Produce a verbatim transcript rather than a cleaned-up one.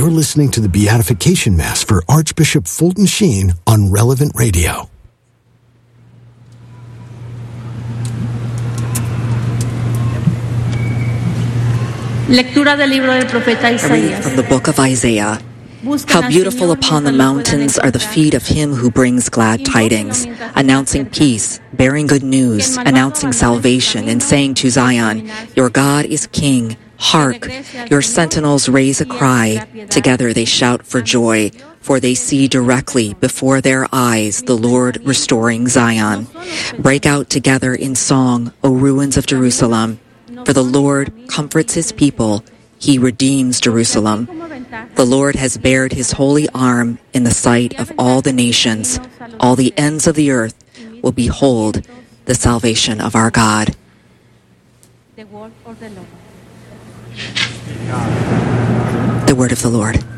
You're listening to the Beatification Mass for Archbishop Fulton Sheen on Relevant Radio. Lectura del libro del profeta A reading Isaías. from the book of Isaiah. How beautiful upon the mountains are the feet of him who brings glad tidings, announcing peace, bearing good news, announcing salvation, and saying to Zion, your God is king. Hark, your sentinels raise a cry. Together they shout for joy, for they see directly before their eyes the Lord restoring Zion. Break out together in song, O ruins of Jerusalem. For the Lord comforts his people, he redeems Jerusalem. The Lord has bared his holy arm in the sight of all the nations. All the ends of the earth will behold the salvation of our God. The word of the Lord.